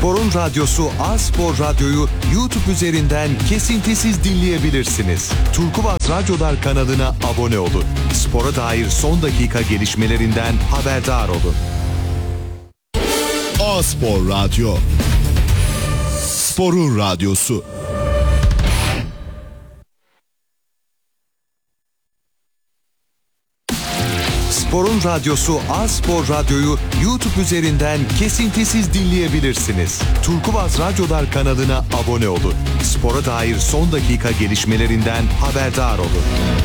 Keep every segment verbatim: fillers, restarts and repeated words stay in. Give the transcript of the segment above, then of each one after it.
Spor'un radyosu A-Spor Radyo'yu YouTube üzerinden kesintisiz dinleyebilirsiniz. Turkuaz Radyolar kanalına abone olun. Spora dair son dakika gelişmelerinden haberdar olun. A-Spor Radyo. Spor'un radyosu. Spor'un radyosu A-Spor Radyo'yu YouTube üzerinden kesintisiz dinleyebilirsiniz. Turkuaz Radyolar kanalına abone olun. Spora dair son dakika gelişmelerinden haberdar olun.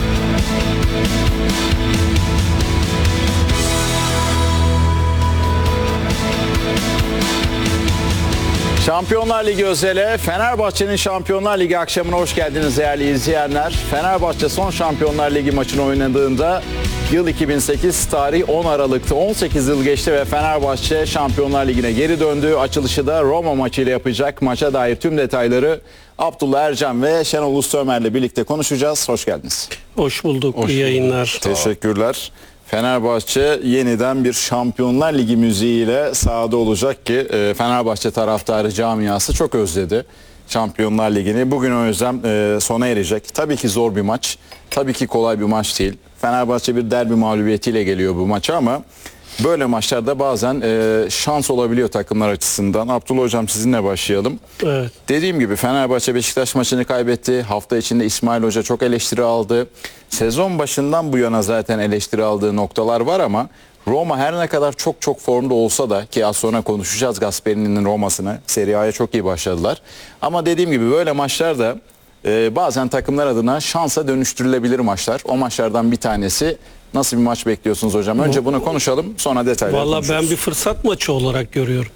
Şampiyonlar Ligi özele Fenerbahçe'nin Şampiyonlar Ligi akşamına hoş geldiniz değerli izleyenler. Fenerbahçe son Şampiyonlar Ligi maçını oynadığında yıl iki bin sekiz, tarih on Aralık'tı. on sekiz yıl geçti ve Fenerbahçe Şampiyonlar Ligi'ne geri döndü. Açılışı da Roma maçıyla yapacak. Maça dair tüm detayları Abdullah Ercan ve Şenol Ustömer'le birlikte konuşacağız. Hoş geldiniz. Hoş bulduk. Hoş İyi yayınlar. Teşekkürler. Fenerbahçe yeniden bir Şampiyonlar Ligi müziğiyle sahada olacak ki Fenerbahçe taraftarı camiası çok özledi Şampiyonlar Ligi'ni. Bugün o yüzden sona erecek. Tabii ki zor bir maç. Tabii ki kolay bir maç değil. Fenerbahçe bir derbi mağlubiyetiyle geliyor bu maça ama böyle maçlarda bazen şans olabiliyor takımlar açısından. Abdullah Hocam sizinle başlayalım. Evet. Dediğim gibi Fenerbahçe Beşiktaş maçını kaybetti. Hafta içinde İsmail Hoca çok eleştiri aldı. Sezon başından bu yana zaten eleştiri aldığı noktalar var ama Roma her ne kadar çok çok formda olsa da, ki az sonra konuşacağız Gasperini'nin Roma'sını, Serie A'ya çok iyi başladılar. Ama dediğim gibi böyle maçlar da e, bazen takımlar adına şansa dönüştürülebilir maçlar. O maçlardan bir tanesi. Nasıl bir maç bekliyorsunuz hocam? Önce bunu konuşalım, sonra detayları konuşuruz. Valla ben bir fırsat maçı olarak görüyorum.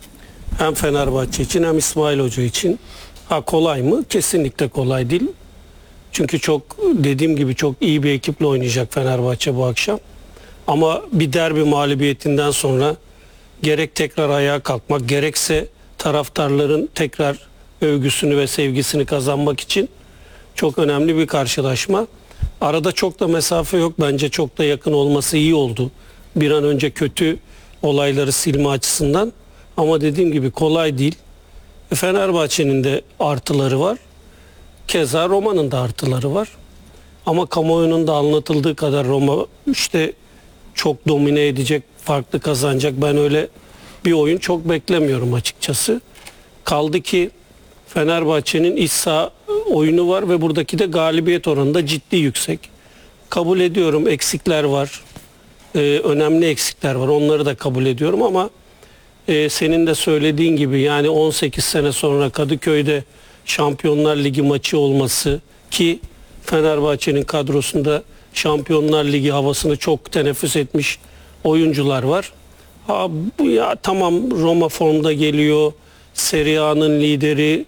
Hem Fenerbahçe için hem İsmail Hoca için. Ha kolay mı? Kesinlikle kolay değil. Çünkü çok, dediğim gibi çok iyi bir ekiple oynayacak Fenerbahçe bu akşam. Ama bir derbi mağlubiyetinden sonra gerek tekrar ayağa kalkmak, gerekse taraftarların tekrar övgüsünü ve sevgisini kazanmak için çok önemli bir karşılaşma. Arada çok da mesafe yok. Bence çok da yakın olması iyi oldu. Bir an önce kötü olayları silme açısından. Ama dediğim gibi kolay değil. Fenerbahçe'nin de artıları var. Keza Roma'nın da artıları var. Ama kamuoyunun da anlatıldığı kadar Roma işte çok domine edecek, farklı kazanacak. Ben öyle bir oyun çok beklemiyorum açıkçası. Kaldı ki Fenerbahçe'nin iç saha oyunu var ve buradaki de galibiyet oranı da ciddi yüksek. Kabul ediyorum, eksikler var. Ee, önemli eksikler var. Onları da kabul ediyorum ama e, senin de söylediğin gibi yani on sekiz sene sonra Kadıköy'de Şampiyonlar Ligi maçı olması ki Fenerbahçe'nin kadrosunda Şampiyonlar Ligi havasını çok teneffüs etmiş oyuncular var. Ha, bu ya tamam, Roma formda geliyor. Serie A'nın lideri,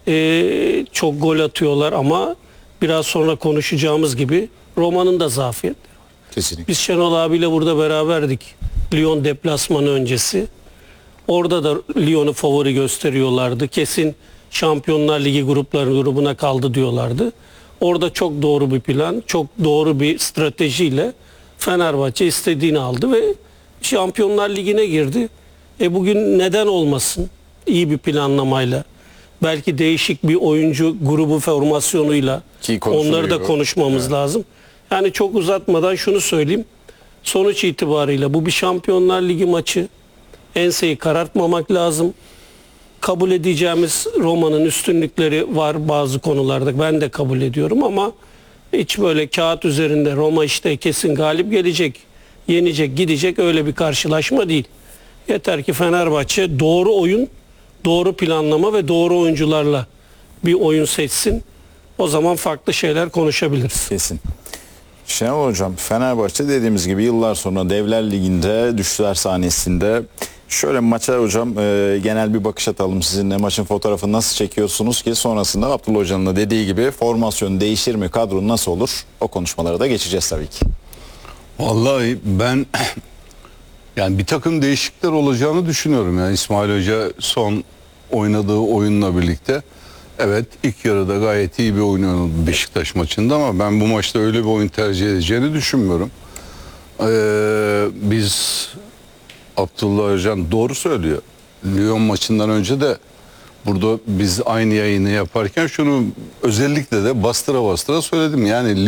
e, çok gol atıyorlar ama biraz sonra konuşacağımız gibi Roma'nın da zafiyetleri var. Kesinlikle. Biz Şenol abiyle burada beraberdik. Lyon deplasmanı öncesi. Orada da Lyon'u favori gösteriyorlardı. Kesin Şampiyonlar Ligi grupları grubuna kaldı diyorlardı. Orada çok doğru bir plan, çok doğru bir stratejiyle Fenerbahçe istediğini aldı ve Şampiyonlar Ligi'ne girdi. E bugün neden olmasın? İyi bir planlamayla, belki değişik bir oyuncu grubu formasyonuyla onları da konuşmamız evet. lazım. Yani çok uzatmadan şunu söyleyeyim. Sonuç itibarıyla bu bir Şampiyonlar Ligi maçı. Enseyi karartmamak lazım. Kabul edeceğimiz Roma'nın üstünlükleri var bazı konularda. Ben de kabul ediyorum ama hiç böyle kağıt üzerinde Roma işte kesin galip gelecek, yenecek, gidecek öyle bir karşılaşma değil. Yeter ki Fenerbahçe doğru oyun, doğru planlama ve doğru oyuncularla bir oyun seçsin. O zaman farklı şeyler konuşabiliriz. Kesin. Şenol Hocam, Fenerbahçe dediğimiz gibi yıllar sonra Devler Ligi'nde düşler sahnesinde. Şöyle maça hocam e, genel bir bakış atalım sizinle. Maçın fotoğrafını nasıl çekiyorsunuz ki sonrasında Abdullah Hoca'nın da dediği gibi formasyon değişir mi, kadro nasıl olur? O konuşmalara da geçeceğiz tabii ki. Vallahi ben yani bir takım değişiklikler olacağını düşünüyorum. Yani İsmail Hoca son oynadığı oyunla birlikte evet ilk yarıda gayet iyi bir oyun oynadı Beşiktaş maçında ama ben bu maçta öyle bir oyun tercih edeceğini düşünmüyorum. Ee, biz Abdullah Hocam doğru söylüyor. Lyon maçından önce de burada biz aynı yayını yaparken şunu özellikle de bastıra bastıra söyledim. Yani